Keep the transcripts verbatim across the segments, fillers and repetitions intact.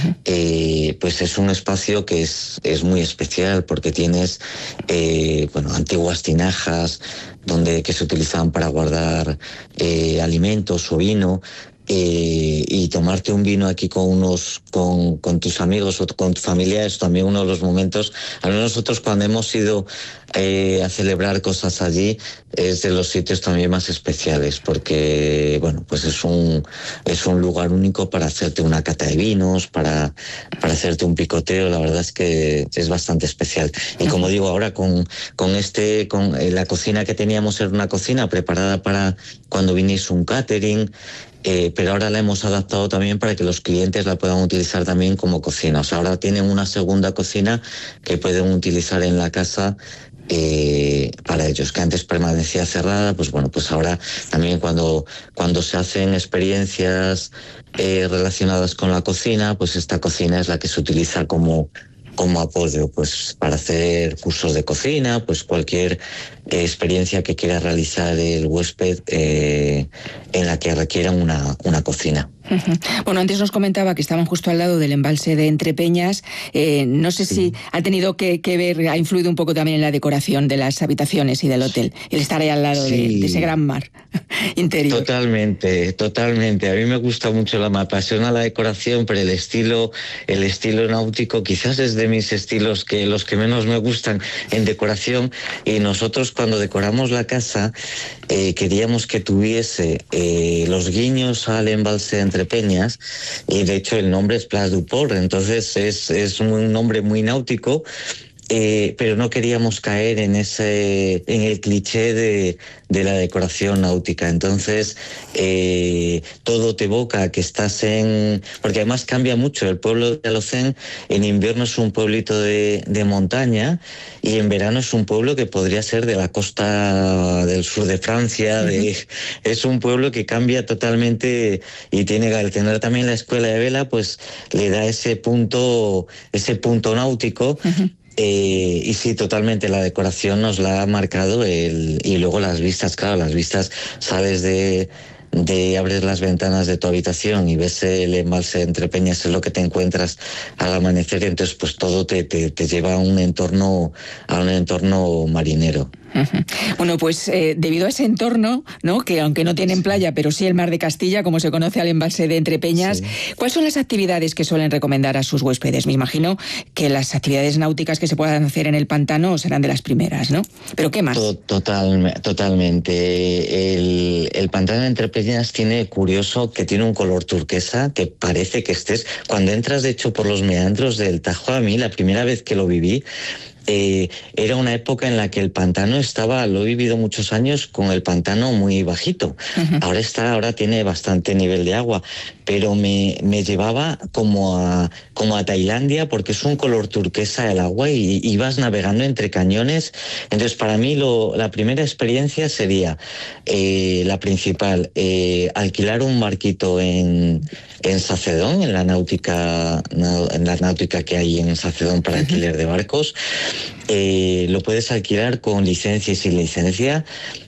uh-huh. eh, pues es un espacio que es, es muy especial porque tienes eh, bueno, antiguas tinajas donde, que se utilizaban para guardar eh, alimentos o vino. Eh, y tomarte un vino aquí con unos con, con tus amigos o con tus familiares, también uno de los momentos, a nosotros cuando hemos ido eh, a celebrar cosas allí, es de los sitios también más especiales, porque bueno, pues es un es un lugar único para hacerte una cata de vinos, para, para hacerte un picoteo. La verdad es que es bastante especial. Y como digo, ahora con, con este, con eh, la cocina que teníamos era una cocina preparada para cuando viniese un catering. Eh, pero ahora la hemos adaptado también para que los clientes la puedan utilizar también como cocina. O sea, ahora tienen una segunda cocina que pueden utilizar en la casa eh, para ellos, que antes permanecía cerrada. Pues bueno, pues ahora también cuando, cuando se hacen experiencias eh, relacionadas con la cocina, pues esta cocina es la que se utiliza como como apoyo, pues para hacer cursos de cocina, pues cualquier eh, experiencia que quiera realizar el huésped eh, en la que requieran una, una cocina. Uh-huh. Bueno, antes nos comentaba que estaban justo al lado del embalse de Entrepeñas. Eh, no sé sí. si ha tenido que, que ver, ha influido un poco también en la decoración de las habitaciones y del hotel, el estar ahí al lado sí. de, de ese gran mar interior. Totalmente, totalmente. A mí me gusta mucho, la, me apasiona la decoración, pero el estilo, el estilo náutico quizás es de mis estilos que los que menos me gustan en decoración. Y nosotros cuando decoramos la casa eh, queríamos que tuviese eh, los guiños al embalse de Entrepeñas, y de hecho el nombre es Place du Port, entonces es, es un nombre muy náutico. Eh, pero no queríamos caer en ese en el cliché de, de la decoración náutica. Entonces eh, todo te evoca que estás en... Porque además cambia mucho. El pueblo de Alhocén en invierno es un pueblito de, de montaña, y en verano es un pueblo que podría ser de la costa del sur de Francia. Uh-huh. de, es un pueblo que cambia totalmente, y tiene al tener también la escuela de vela, pues le da ese punto, ese punto náutico. Uh-huh. Eh, y sí, totalmente, la decoración nos la ha marcado el, y luego las vistas, claro, las vistas, sales de, de abrir las ventanas de tu habitación y ves el embalse de Entrepeñas, es lo que te encuentras al amanecer, y entonces pues todo te, te, te lleva a un entorno, a un entorno marinero. Bueno, pues eh, debido a ese entorno, ¿no?, que aunque no tienen playa, pero sí el mar de Castilla, como se conoce al embalse de Entrepeñas, sí. ¿cuáles son las actividades que suelen recomendar a sus huéspedes? Me imagino que las actividades náuticas que se puedan hacer en el pantano serán de las primeras, ¿no? ¿Pero qué más? Total, totalmente. El, el pantano de Entrepeñas tiene, curioso, que tiene un color turquesa que parece que estés... Cuando entras, de hecho, por los meandros del Tajo, a mí, la primera vez que lo viví, Eh, era una época en la que el pantano estaba, lo he vivido muchos años con el pantano muy bajito. Uh-huh. Ahora está, ahora tiene bastante nivel de agua, pero me, me llevaba como a, como a Tailandia, porque es un color turquesa el agua, y, y vas navegando entre cañones. Entonces, para mí lo, la primera experiencia sería eh, la principal, eh, alquilar un barquito en, en Sacedón, en la náutica, en la náutica que hay en Sacedón para uh-huh. alquiler de barcos. Eh, lo puedes alquilar con licencia y sin licencia,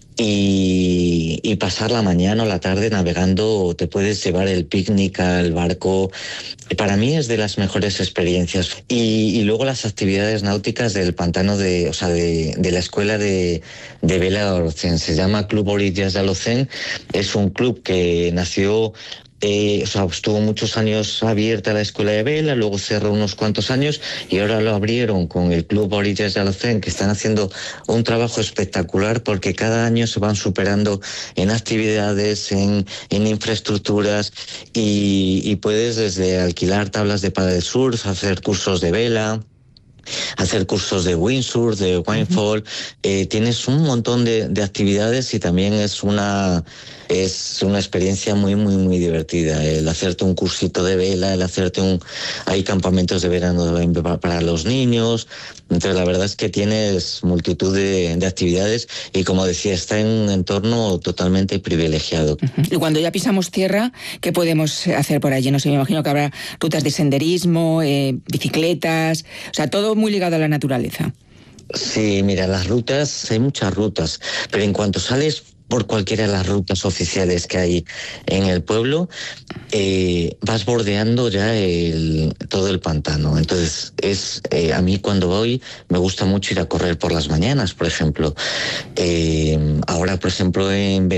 y, y pasar la mañana o la tarde navegando. Te puedes llevar el picnic al barco. Para mí es de las mejores experiencias. Y, y luego las actividades náuticas del pantano de, o sea, de, de la escuela de, de vela de Alhocén. Se llama Club Orillas de Alhocén. Es un club que nació... Eh, o sea, estuvo muchos años abierta la escuela de vela, luego cerró unos cuantos años, y ahora lo abrieron con el Club Orillas de Alhocén, que están haciendo un trabajo espectacular, porque cada año se van superando en actividades, en, en infraestructuras, y, y puedes desde alquilar tablas de paddle surf, hacer cursos de vela, hacer cursos de windsurf, de winefall. Uh-huh. Eh, tienes un montón de, de actividades, y también es una es una experiencia muy muy muy divertida el hacerte un cursito de vela, el hacerte un hay campamentos de verano para los niños. Entonces la verdad es que tienes multitud de, de actividades, y como decía, está en un entorno totalmente privilegiado. Uh-huh. Y cuando ya pisamos tierra, ¿qué podemos hacer por allí? No sé, me imagino que habrá rutas de senderismo, eh, bicicletas, o sea, todo muy ligado a la naturaleza. Sí, mira, las rutas, hay muchas rutas, pero en cuanto sales por cualquiera de las rutas oficiales que hay en el pueblo, eh, vas bordeando ya el, todo el pantano. Entonces, es eh, a mí cuando voy me gusta mucho ir a correr por las mañanas, por ejemplo. Eh, ahora, por ejemplo, en